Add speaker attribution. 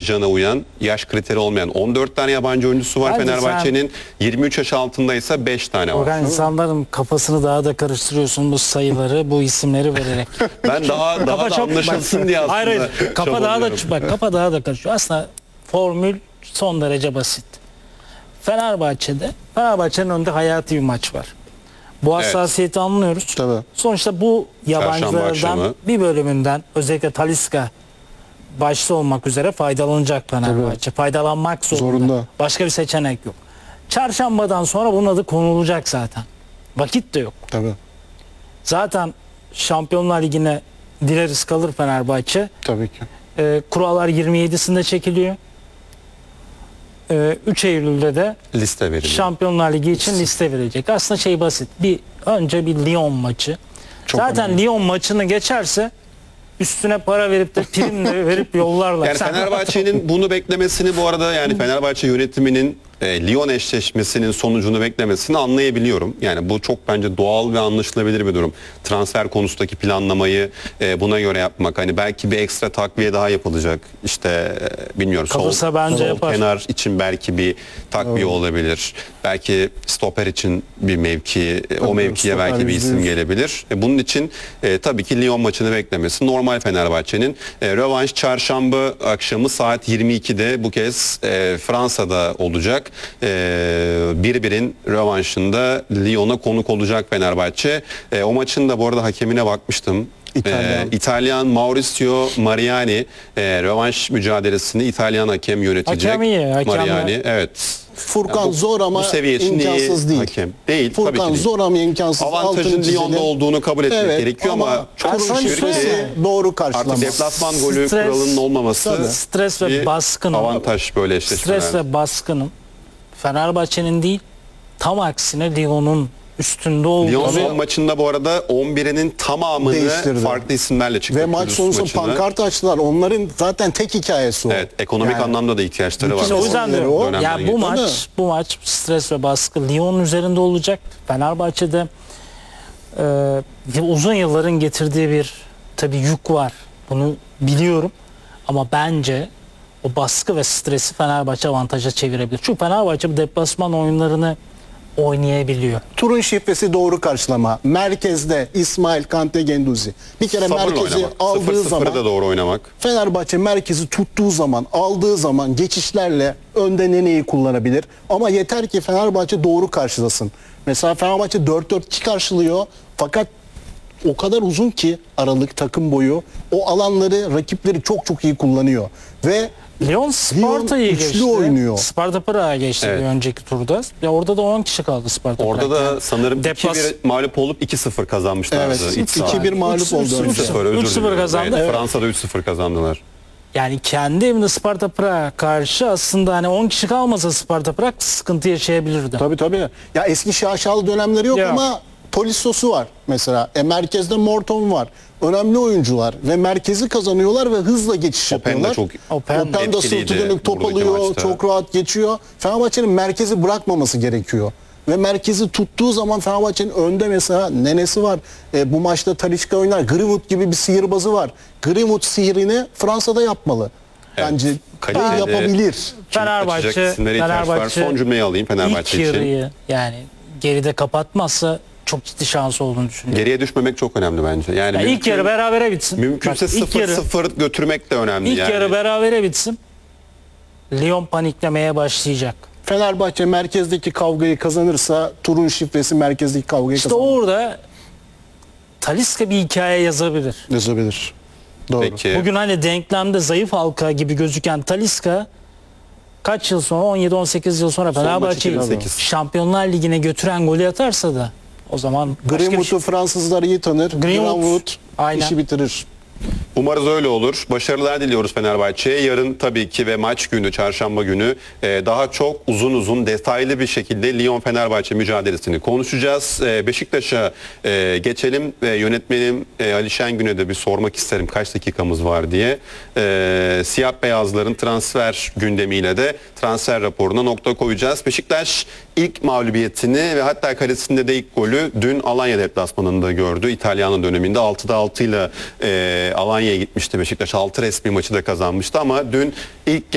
Speaker 1: cana uyan, yaş kriteri olmayan 14 tane yabancı oyuncusu var.
Speaker 2: Bence
Speaker 1: Fenerbahçe'nin 23 yaş altında ise 5 tane var.
Speaker 2: Orhan, insanların kafasını daha da karıştırıyorsun bu sayıları, bu isimleri vererek.
Speaker 1: Ben daha da
Speaker 2: çok-
Speaker 1: anlaşılsın diye aslında.
Speaker 2: Hayır, kafa daha da
Speaker 1: çabalıyorum.
Speaker 2: kafa daha da karışıyor. Aslında formül son derece basit. Fenerbahçe'nin önünde hayati bir maç var. Bu hassasiyeti anlıyoruz.
Speaker 3: Tabii.
Speaker 2: Sonuçta bu
Speaker 1: Çarşamba
Speaker 2: yabancılardan
Speaker 1: akşamı.
Speaker 2: bir bölümünden, özellikle Talisca başta olmak üzere faydalanacak Fenerbahçe. Faydalanmak zorunda. Başka bir seçenek yok. Çarşambadan sonra bunun adı konulacak zaten. Vakit de yok.
Speaker 3: Tabii.
Speaker 2: Zaten Şampiyonlar Ligi'ne dileriz kalır Fenerbahçe.
Speaker 3: Tabii ki.
Speaker 2: Kurallar 27'sinde çekiliyor. 3 Eylül'de de
Speaker 1: Liste veriliyor.
Speaker 2: Şampiyonlar Ligi için liste verecek. Aslında basit. Önce bir Lyon maçı.
Speaker 3: Çok
Speaker 2: Zaten
Speaker 3: önemli.
Speaker 2: Lyon maçını geçerse üstüne para verip de prim de verip yollarlar.
Speaker 1: Yani Fenerbahçe'nin bunu beklemesini, bu arada yani Fenerbahçe yönetiminin Lyon eşleşmesinin sonucunu beklemesini anlayabiliyorum. Yani bu çok bence doğal ve anlaşılabilir bir durum. Transfer konusundaki planlamayı buna göre yapmak. Hani belki bir ekstra takviye daha yapılacak. İşte bilmiyorum.
Speaker 2: Kalırsa bence yapar.
Speaker 1: Kenar için belki bir takviye olabilir. Belki stoper için bir mevki, o mevkiye
Speaker 3: stoper
Speaker 1: belki bir isim
Speaker 3: %100.
Speaker 1: gelebilir. Bunun için tabii ki Lyon maçını beklemesi normal Fenerbahçe'nin. Rövanş çarşamba akşamı saat 22'de bu kez Fransa'da olacak. 1-1'in rövanşında Lyon'a konuk olacak Fenerbahçe. O maçın da bu arada hakemine bakmıştım. İtalyan Mauricio Mariani rövanş mücadelesini İtalyan hakem yönetecek.
Speaker 2: Hakem iyi,
Speaker 1: Mariani, evet.
Speaker 3: Furkan
Speaker 1: Yani
Speaker 3: zor ama
Speaker 1: bu seviye için
Speaker 3: imkansız
Speaker 1: iyi
Speaker 3: değil.
Speaker 1: hakem. Değil,
Speaker 3: Furkan
Speaker 1: tabii ki değil.
Speaker 3: zor ama imkansız.
Speaker 1: Avantajın
Speaker 3: Altını
Speaker 1: Lyon'da
Speaker 3: çizelim.
Speaker 1: olduğunu kabul etmek gerekiyor ama
Speaker 3: çok
Speaker 2: Ben sana
Speaker 3: şükür ki
Speaker 2: söyleyeyim.
Speaker 3: doğru
Speaker 1: artık
Speaker 3: karşılama.
Speaker 1: deplasman golü
Speaker 2: Stres-
Speaker 1: kuralının olmaması
Speaker 3: Tabii.
Speaker 2: Stres ve
Speaker 1: bir
Speaker 2: baskının.
Speaker 1: avantaj böyle eşleşmeler.
Speaker 2: Stres ve baskının Fenerbahçe'nin değil, tam aksine Lyon'un üstünde olduğu.
Speaker 1: Lyon son maçında bu arada 11'inin tamamını
Speaker 3: Değiştirdi.
Speaker 1: farklı isimlerle çıktı.
Speaker 3: Ve maç
Speaker 1: Kudüs
Speaker 3: sonucu
Speaker 1: maçında.
Speaker 3: pankart açtılar. Onların zaten tek hikayesi o.
Speaker 1: Evet, ekonomik
Speaker 3: Yani
Speaker 1: anlamda da ihtiyaçları var.
Speaker 3: bütün
Speaker 2: O yüzden diyorum.
Speaker 3: o.
Speaker 1: Dönemden
Speaker 2: Ya
Speaker 1: geçti.
Speaker 2: bu maç stres ve baskı Lyon'un üzerinde olacak. Fenerbahçe'de uzun yılların getirdiği bir tabii yük var. Bunu biliyorum. Ama bence o baskı ve stresi Fenerbahçe avantaja çevirebilir. Çünkü Fenerbahçe bu deplasman oyunlarını oynayabiliyor.
Speaker 3: Turun şifresi doğru karşılama. Merkezde İsmail Kante Genduzi. Bir kere
Speaker 1: Sabırla
Speaker 3: merkezi
Speaker 1: oynamak.
Speaker 3: aldığı
Speaker 1: 0-0'ı
Speaker 3: zaman
Speaker 1: da doğru oynamak.
Speaker 3: Fenerbahçe merkezi tuttuğu zaman, aldığı zaman geçişlerle önde neneyi kullanabilir. Ama yeter ki Fenerbahçe doğru karşılasın. Mesela Fenerbahçe 4-4-2 karşılıyor. Fakat o kadar uzun ki aralık, takım boyu, o alanları rakipleri çok çok iyi kullanıyor. Ve
Speaker 2: Lyon Sparta'yı
Speaker 3: üçlü
Speaker 2: geçti.
Speaker 3: oynuyor.
Speaker 2: Sparta Prag'a geçti
Speaker 1: Evet.
Speaker 2: bir önceki turda. Ya orada da 10 kişi kaldı Sparta
Speaker 1: Orada
Speaker 2: Prag'da.
Speaker 1: da sanırım
Speaker 2: Deplas-
Speaker 1: 2-1 mağlup olup 2-0 kazanmışlardı.
Speaker 3: Evet,
Speaker 1: İç sahada.
Speaker 3: 2-1 mağlup oldu.
Speaker 2: 3-0,
Speaker 1: 3-0, özür
Speaker 2: 3-0
Speaker 1: diliyorum.
Speaker 2: kazandı.
Speaker 1: Evet, Fransa'da 3-0 kazandılar.
Speaker 2: Yani kendi evinde Sparta Prag'a karşı aslında hani 10 kişi kalmasa Sparta Prag sıkıntı yaşayabilirdi.
Speaker 3: Tabii tabii. Ya eski şaşalı dönemleri yok
Speaker 2: Ya.
Speaker 3: ama Tolissos'u var mesela. Merkezde Morton var. Önemli oyuncular ve merkezi kazanıyorlar ve hızla geçiş
Speaker 1: Open de
Speaker 3: yapıyorlar.
Speaker 1: çok
Speaker 2: Open
Speaker 3: de
Speaker 1: etkiliydi
Speaker 3: sırtı dönük top
Speaker 1: buradaki
Speaker 3: alıyor,
Speaker 1: maçta.
Speaker 3: çok rahat geçiyor. Fenerbahçe'nin merkezi bırakmaması gerekiyor. Ve merkezi tuttuğu zaman Fenerbahçe'nin önde mesela nenesi var. Bu maçta Talisca oynar. Greenwood gibi bir sihirbazı var. Greenwood sihirini Fransa'da yapmalı.
Speaker 1: Evet.
Speaker 3: Bence
Speaker 1: Kaliteli-
Speaker 3: yapabilir.
Speaker 1: Açacak isimlere ihtiyaç var. Son cümleyi alayım Fenerbahçe
Speaker 2: ilk
Speaker 1: için.
Speaker 2: yarıyı yani geride kapatmazsa çok ciddi şansı olduğunu düşünüyorum.
Speaker 1: Geriye düşmemek çok önemli bence. Yani
Speaker 2: Ya ilk yarı berabere bitsin.
Speaker 1: mümkünse
Speaker 2: Bak, ilk yarı-
Speaker 1: 0-0 götürmek de önemli.
Speaker 2: İlk
Speaker 1: yani.
Speaker 2: yarı berabere bitsin. Lyon paniklemeye başlayacak.
Speaker 3: Fenerbahçe merkezdeki kavgayı kazanırsa turun şifresi merkezdeki kavgayı
Speaker 2: İşte
Speaker 3: kazanır.
Speaker 2: orada Talisca bir hikaye yazabilir.
Speaker 3: Yazabilir. Doğru.
Speaker 1: Peki.
Speaker 2: Bugün hani denklemde zayıf halka gibi gözüken Talisca kaç yıl sonra 17-18 yıl sonra
Speaker 1: Son maç
Speaker 2: Fenerbahçe'yi
Speaker 1: 2008.
Speaker 2: Şampiyonlar Ligi'ne götüren golü atarsa da o zaman başka bir
Speaker 3: Greenwood'u
Speaker 2: şey.
Speaker 3: Fransızlar iyi tanır. Greenwood
Speaker 2: Aynen.
Speaker 3: işi bitirir.
Speaker 1: Umarız öyle olur. Başarılar diliyoruz Fenerbahçe'ye. Yarın tabii ki ve maç günü, çarşamba günü daha çok uzun detaylı bir şekilde Lyon-Fenerbahçe mücadelesini konuşacağız. Beşiktaş'a geçelim ve yönetmenim Ali Şengün'e de bir sormak isterim kaç dakikamız var diye. Siyah beyazların transfer gündemiyle de transfer raporuna nokta koyacağız. Beşiktaş ilk mağlubiyetini ve hatta kalesinde de ilk golü dün Alanya deplasmanında gördü. İtalyan'ın döneminde 6'da 6 ile Alanya'ya gitmişti Beşiktaş. 6 resmi maçı da kazanmıştı ama dün ilk